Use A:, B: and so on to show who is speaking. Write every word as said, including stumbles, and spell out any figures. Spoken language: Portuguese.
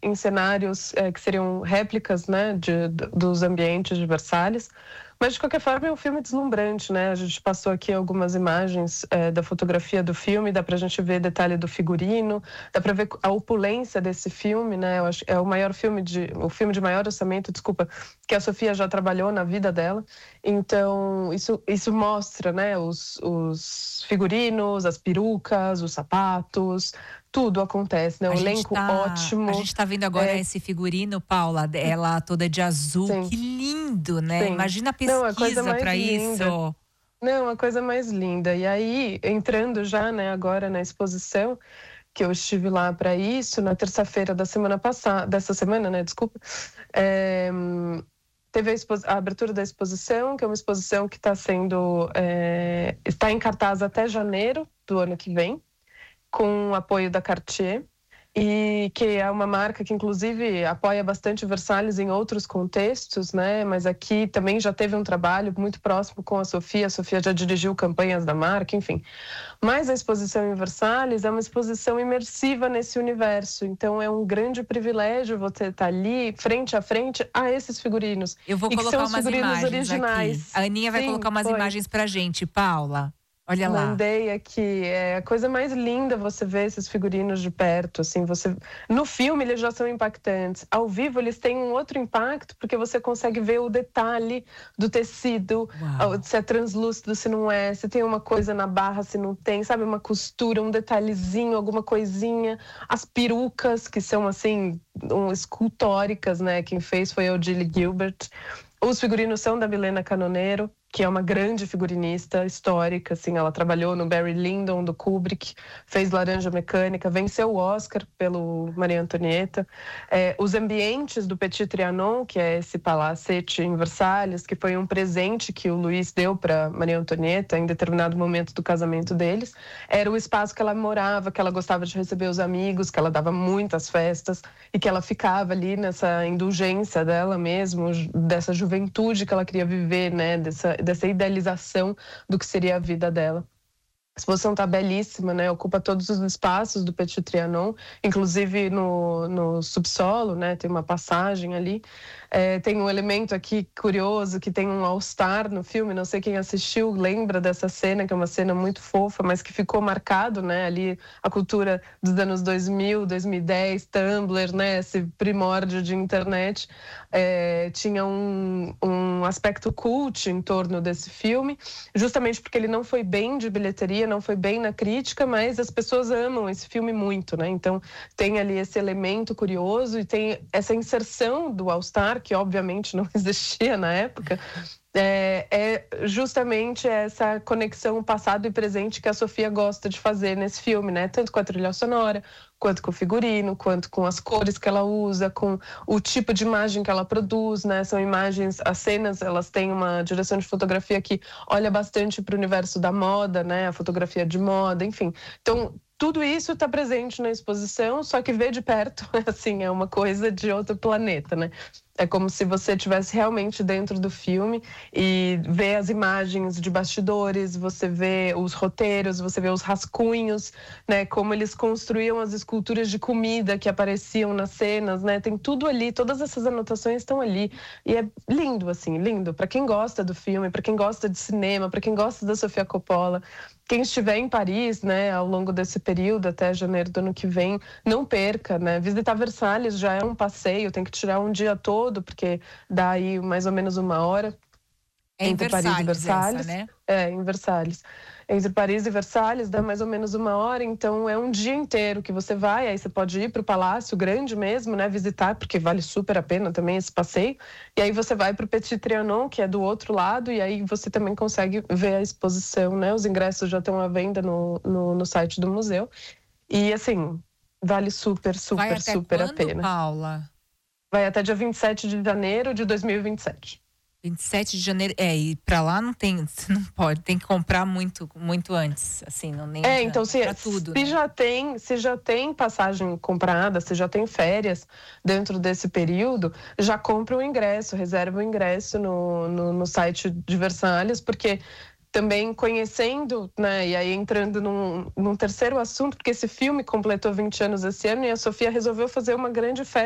A: em cenários é, que seriam réplicas, né, de, de, dos ambientes de Versalhes. Mas, de qualquer forma, é um filme deslumbrante, né? A gente passou aqui algumas imagens é, da fotografia do filme, dá pra gente ver detalhe do figurino, dá pra ver a opulência desse filme, né? Eu acho é o maior filme de, o filme de maior orçamento, desculpa, que a Sofia já trabalhou na vida dela. Então, isso, isso mostra, né, os, os figurinos, as perucas, os sapatos, tudo acontece, né? O elenco
B: tá,
A: ótimo.
B: A gente tá vendo agora
A: é...
B: esse figurino, Paula, ela toda de azul.
A: Sim.
B: Que lindo, né?
A: Sim.
B: Imagina a
A: Não, a coisa
B: pesquisa
A: mais
B: para
A: linda.
B: isso.
A: Não, a coisa mais linda. E aí, entrando já, né, agora na exposição, que eu estive lá para isso, na terça-feira da semana passada, dessa semana, né, desculpa, é, teve a, expos... a abertura da exposição, que é uma exposição que está sendo, é, está em cartaz até janeiro do ano que vem, com o apoio da Cartier, e que é uma marca que, inclusive, apoia bastante Versalhes em outros contextos, né? Mas aqui também já teve um trabalho muito próximo com a Sofia. A Sofia já dirigiu campanhas da marca, enfim. Mas a exposição em Versalhes é uma exposição imersiva nesse universo. Então, é um grande privilégio você estar ali, frente a frente, a esses figurinos.
B: Eu vou
A: e
B: colocar
A: que são
B: umas
A: figurinos
B: imagens
A: originais.
B: aqui. A Aninha vai
A: Sim,
B: colocar umas
A: foi.
B: imagens pra gente, Paula. Olha lá.
A: Mandei aqui, é a coisa mais linda você ver esses figurinos de perto, assim, você... No filme eles já são impactantes, ao vivo eles têm um outro impacto, porque você consegue ver o detalhe do tecido,
B: Uau.
A: se é translúcido, se não é, se tem uma coisa na barra, se não tem, sabe, uma costura, um detalhezinho, alguma coisinha, as perucas, que são, assim, um, escultóricas, né, quem fez foi a Odile Gilbert. Os figurinos são da Milena Canonero, que é uma grande figurinista histórica, assim, ela trabalhou no Barry Lyndon, do Kubrick, fez Laranja Mecânica, venceu o Oscar pelo Maria Antonieta. É, os ambientes do Petit Trianon, que é esse palacete em Versalhes, que foi um presente que o Luiz deu para Maria Antonieta em determinado momento do casamento deles, era o espaço que ela morava, que ela gostava de receber os amigos, que ela dava muitas festas e que ela ficava ali nessa indulgência dela mesmo, dessa juventude que ela queria viver, né, dessa dessa idealização do que seria a vida dela. A exposição está belíssima, né? Ocupa todos os espaços do Petit Trianon, inclusive no, no subsolo, né? Tem uma passagem ali. É, tem um elemento aqui curioso, que tem um All-Star no filme, não sei quem assistiu, lembra dessa cena, que é uma cena muito fofa, mas que ficou marcado, né? Ali a cultura dos anos dois mil, dois mil e dez, Tumblr, né? Esse primórdio de internet. É, tinha um, um aspecto cult em torno desse filme, justamente porque ele não foi bem de bilheteria, não foi bem na crítica, mas as pessoas amam esse filme muito, né? Então tem ali esse elemento curioso e tem essa inserção do All-Star, que obviamente não existia na época, é, é justamente essa conexão passado e presente que a Sofia gosta de fazer nesse filme, né? Tanto com a trilha sonora, quanto com o figurino, quanto com as cores que ela usa, com o tipo de imagem que ela produz, né? São imagens, as cenas, elas têm uma direção de fotografia que olha bastante para o universo da moda, né? A fotografia de moda, enfim. Então, tudo isso está presente na exposição, só que ver de perto, assim, é uma coisa de outro planeta, né? É como se você estivesse realmente dentro do filme e vê as imagens de bastidores, você vê os roteiros, você vê os rascunhos, né? Como eles construíam as esculturas de comida que apareciam nas cenas, né? Tem tudo ali, todas essas anotações estão ali. E é lindo, assim, lindo. Para quem gosta do filme, para quem gosta de cinema, para quem gosta da Sofia Coppola, quem estiver em Paris, né, ao longo desse período, até janeiro do ano que vem, não perca, né? Visitar Versalhes já é um passeio, tem que tirar um dia todo, porque dá aí mais ou menos uma hora.
B: É em
A: entre
B: Versalhes,
A: Paris e Versalhes.
B: essa, né?
A: É, em Versalhes. Entre Paris e Versalhes dá mais ou menos uma hora, então é um dia inteiro que você vai, aí você pode ir para o Palácio Grande mesmo, né, visitar, porque vale super a pena também esse passeio, e aí você vai para o Petit Trianon, que é do outro lado, e aí você também consegue ver a exposição, né, os ingressos já estão à venda no, no, no site do museu, e assim, vale super, super,
B: vai até
A: super
B: quando,
A: a pena.
B: Paula?
A: Vai até dia vinte e sete de janeiro de dois mil e vinte e sete.
B: vinte e sete de janeiro, é, e pra lá não tem, você não pode, tem que comprar muito, muito antes, assim, não nem
A: É, então se,
B: tudo,
A: se
B: né?
A: já tem, se já tem passagem comprada, se já tem férias dentro desse período, já compra o ingresso, reserva o ingresso no, no, no site de Versalhes, porque também conhecendo, né, e aí entrando num, num terceiro assunto, porque esse filme completou vinte anos esse ano e a Sofia resolveu fazer uma grande festa